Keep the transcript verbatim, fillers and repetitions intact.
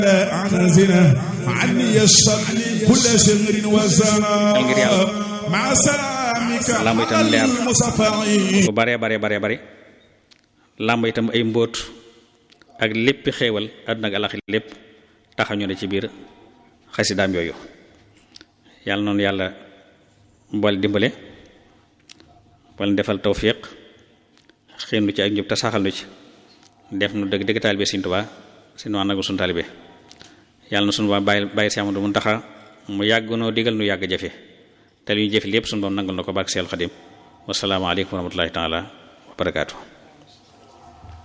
anzina anni yashalli kull shahrin wa sana ma salamika lamb itam leer bu bare bare bare bare lamb itam ay mbóot ak lépp xéewal àdduna ak alaxi lépp taxañu ne ci biir xasidaam yooyu yàlla noonu yàlla boole dimbale wala defal tawfiq xéem nu ci ak njub te saxal nu ci def nu dëgg dëgg taalibe Sëriñ Tuubaa seen waa nagu sunu taalibe yàlla na sunu waa bàyyi bàyyi si Amadu Muntaxa mu yàgg noo digal nu yàgg jafe te lu ñu jëfe lépp sunu doon nangul na ko barke Seexul Xadim wassalaamu aleykum wa rahmatullahi taala wa barakaatu